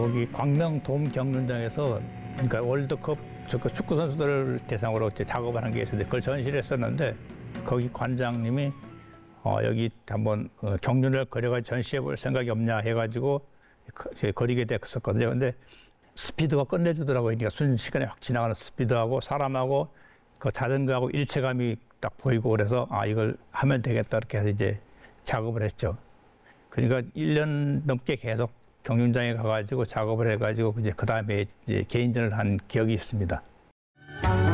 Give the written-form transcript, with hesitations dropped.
거기 광명 돔 경륜장에서 그러니까 월드컵 축구 선수들을 대상으로 이제 작업을 한 게 있었는데 그걸 전시를 했었는데 거기 관장님이 여기 한번 경륜을 그려가지고 전시해 볼 생각이 없냐 해가지고 그리게 됐었거든요. 근데 스피드가 끝내주더라고요. 그러니까 순식간에 확 지나가는 스피드하고 사람하고 그 자전거하고 일체감이 딱 보이고 그래서 이걸 하면 되겠다 이렇게 해서 이제 작업을 했죠. 그러니까 1년 넘게 계속 경륜장에 가가지고 작업을 해가지고 이제 그 다음에 이제 개인전을 한 기억이 있습니다.